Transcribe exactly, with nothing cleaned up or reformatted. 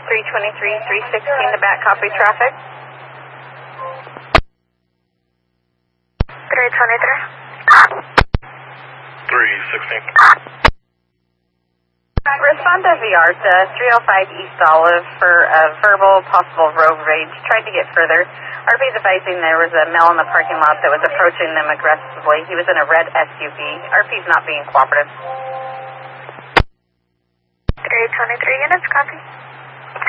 three twenty-three, three sixteen to back, copy traffic. three twenty-three. three sixteen. Respond to Viarta, three oh five East Olive for a verbal possible road rage. Tried to get further. R P is advising there was a male in the parking lot that was approaching them aggressively. He was in a red S U V. R P is not being cooperative. three twenty-three units, copy.